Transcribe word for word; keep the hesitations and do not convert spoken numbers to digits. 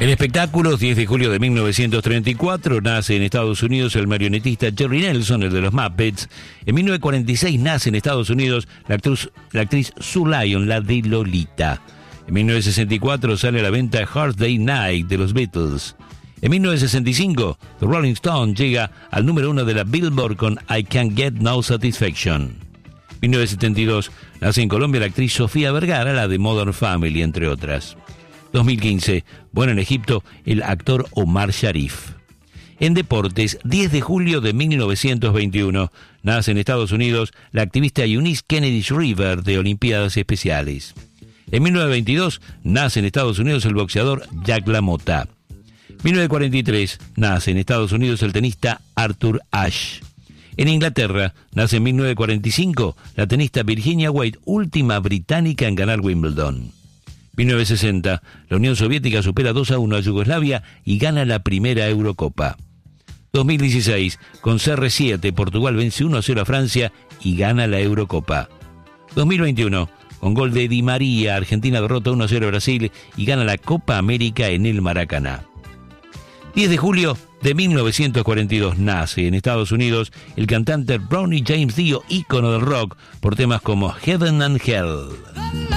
En espectáculos, diez de julio de mil novecientos treinta y cuatro, nace en Estados Unidos el marionetista Jerry Nelson, el de los Muppets. En mil novecientos cuarenta y seis nace en Estados Unidos la actriz, la actriz Sue Lyon, la de Lolita. En mil novecientos sesenta y cuatro sale a la venta Hard Day Night de los Beatles. En mil novecientos sesenta y cinco, The Rolling Stone llega al número uno de la Billboard con I Can't Get No Satisfaction. En mil novecientos setenta y dos nace en Colombia la actriz Sofía Vergara, la de Modern Family, entre otras. dos mil quince, bueno, en Egipto, el actor Omar Sharif. En deportes, diez de julio de mil novecientos veintiuno, nace en Estados Unidos la activista Eunice Kennedy Shriver de Olimpiadas Especiales. En mil novecientos veintidós, nace en Estados Unidos el boxeador Jack LaMotta. mil novecientos cuarenta y tres, nace en Estados Unidos el tenista Arthur Ashe. En Inglaterra, nace en mil novecientos cuarenta y cinco la tenista Virginia Wade, última británica en ganar Wimbledon. mil novecientos sesenta, la Unión Soviética supera dos a uno a Yugoslavia y gana la primera Eurocopa. dos mil dieciséis, con C R siete, Portugal vence uno a cero a Francia y gana la Eurocopa. dos mil veintiuno, con gol de Di María, Argentina derrota uno a cero a Brasil y gana la Copa América en el Maracaná. diez de julio de mil novecientos cuarenta y dos, nace en Estados Unidos el cantante Ronnie James Dio, ícono del rock, por temas como Heaven and Hell.